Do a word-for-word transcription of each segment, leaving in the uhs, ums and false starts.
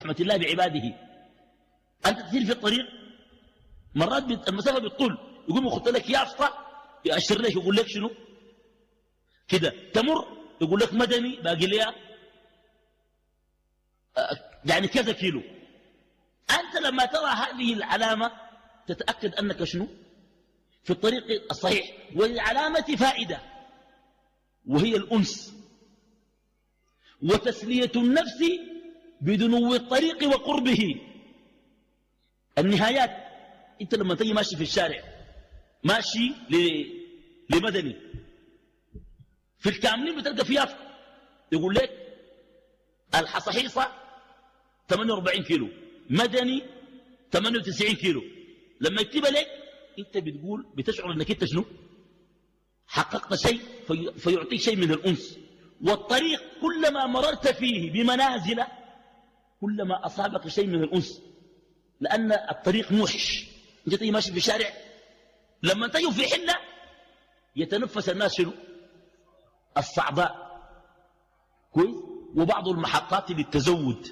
رحمة الله بعباده. أنت تسير في الطريق مرات بت... المسافة بالطول يقوم يخط لك يافطة يأشر لك يقول لك شنو كده تمر يقول لك مدني باقي ليها يعني كذا كيلو. أنت لما ترى هذه العلامة تتأكد أنك شنو في الطريق الصحيح. والعلامة فائدة وهي الأنس وتسلية النفس بدنو الطريق وقربه. النهايات أنت لما تجي ماشي في الشارع ماشي لمدني في الكاملين بتلقى فيها يقول لك الحصحيصة ثمانية وأربعين كيلو مدني ثمانية وتسعين كيلو. لما يكتبها لك انت بتقول بتشعر انك انت شنو حققت شيء في فيعطيك شيء من الأنس. والطريق كلما مررت فيه بمنازل كلما أصابك شيء من الأنس لأن الطريق موحش. انت تيجي ماشي في الشارع لما تجوا في حلة يتنفس الناس شنو الصعباء كويس. وبعض المحطات للتزود.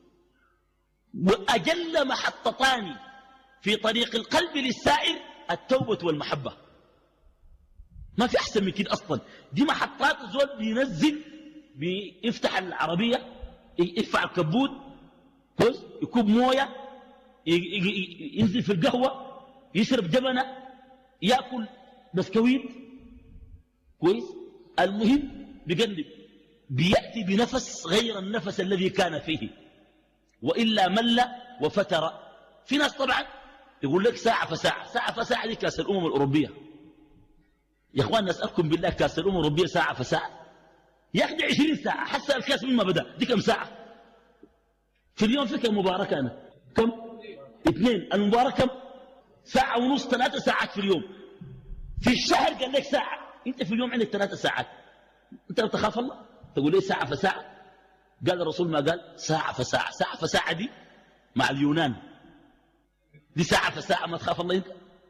وأجل محطتان في طريق القلب للسائر التوبة والمحبة. ما في أحسن من كده أصلا. دي محطات الزول بينزل بيفتح العربية يرفع الكبوت كويس يكوب موية ينزل في القهوة يشرب جبنة يأكل بسكويت كويس. المهم بيقلب بيأتي بنفس غير النفس الذي كان فيه وإلا مل وفتر. في ناس طبعا يقول لك ساعة فساعة ساعة فساعة دي كاس الأمم الأوروبية. يا أخوان نسألكم بالله كاس الأمم الأوروبية ساعة فساعة يا أخي عشرين ساعة حتى الكاس مما بدأ دي كم ساعة في اليوم. في كم مباراة أنا كم اثنين المباراة كم ساعة ونص ثلاثة ساعات في اليوم. في الشهر قال لك ساعة. انت في اليوم عندك ثلاثة ساعات. انت لو تخاف الله تقول لي ساعة فساعة. قال الرسول ما قال ساعة فساعة. ساعة فساعة دي مع اليونان دي ساعة فساعة. ما تخاف الله انت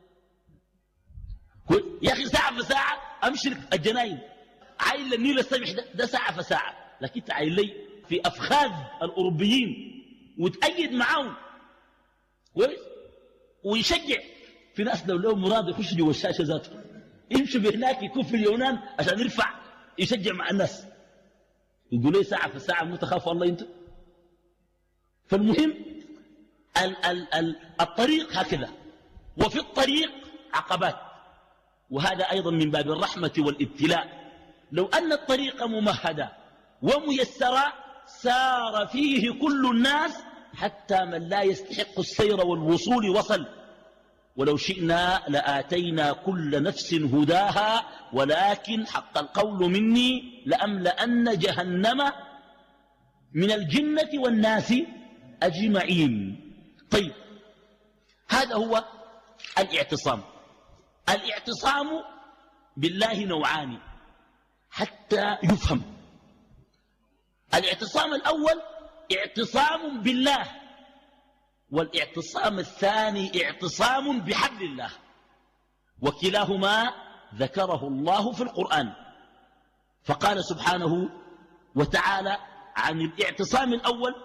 يا أخي ساعة فساعة أمشي الجناين عايل للنيل السمح ده, ده ساعة فساعة. لكن انت عايل لي في أفخاذ الأوروبيين وتأيد معاهم كويس ويشجع. في ناس لو له مراد يخش جوا الشاشة ذاته يمشي بهناك يكون في اليونان عشان يرفع يشجع مع الناس. يقول لي ساعة فساعة مو تخافوا الله انتم. فالمهم ال ال ال الطريق هكذا. وفي الطريق عقبات وهذا أيضا من باب الرحمة والابتلاء. لو أن الطريق ممهدا وميسرا سار فيه كل الناس حتى من لا يستحق السير والوصول وصل. ولو شئنا لآتينا كل نفس هداها ولكن حق القول مني لأملأن جهنم من الجنة والناس أجمعين. طيب هذا هو الاعتصام. الاعتصام بالله نوعان حتى يفهم. الاعتصام الأول اعتصام بالله والاعتصام الثاني اعتصام بحبل الله وكلاهما ذكره الله في القرآن. فقال سبحانه وتعالى عن الاعتصام الأول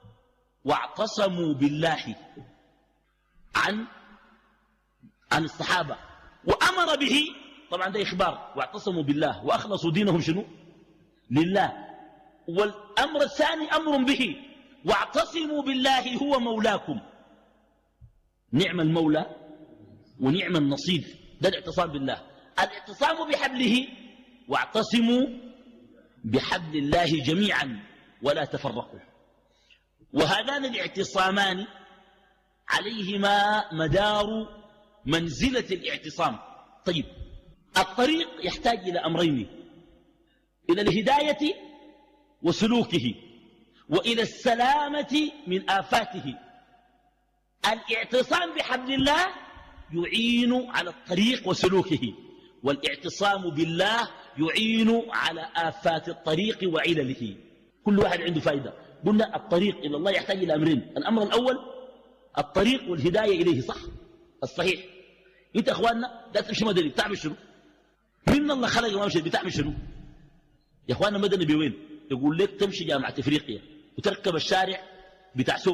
واعتصموا بالله عن عن الصحابة وأمر به. طبعا ده إخبار واعتصموا بالله وأخلصوا دينهم شنو لله. والأمر الثاني أمر به واعتصموا بالله هو مولاكم. نعم المولى ونعم النصير. ده الاعتصام بالله. الاعتصام بحبله واعتصموا بحبل الله جميعا ولا تفرقوا. وهذان الاعتصامان عليهما مدار منزلة الاعتصام. طيب الطريق يحتاج إلى أمرين إلى الهداية وسلوكه وإلى السلامة من آفاته. الاعتصام بحبل الله يعين على الطريق وسلوكه والاعتصام بالله يعين على آفات الطريق وعلله. كل واحد عنده فائدة. قلنا الطريق إلى الله يحتاج إلى أمرين. الأمر الأول الطريق والهداية إليه صح الصحيح. انت اخواننا لا تمشي مدني بتعمل شنو من الله خلق ما مشي بتعمل شنو يا اخواننا مدني بوين يقول لك تمشي جامعة افريقيا وتركب الشارع بتاع